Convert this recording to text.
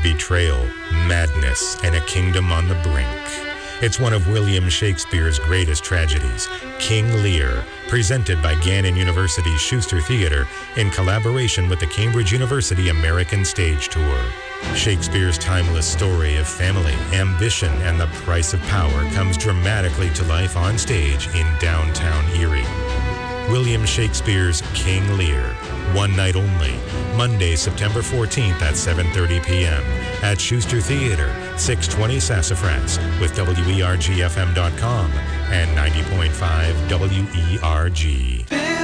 betrayal, madness, and a kingdom on the brink. It's one of William Shakespeare's greatest tragedies, King Lear, presented by Gannon University's Schuster Theater in collaboration with the Cambridge University American Stage Tour. Shakespeare's timeless story of family, ambition, and the price of power comes dramatically to life on stage in downtown Erie. William Shakespeare's King Lear, one night only, Monday, September 14th at 7:30 p.m. at Schuster Theater, 620 Sassafras, with WERGFM.com and 90.5 WERG.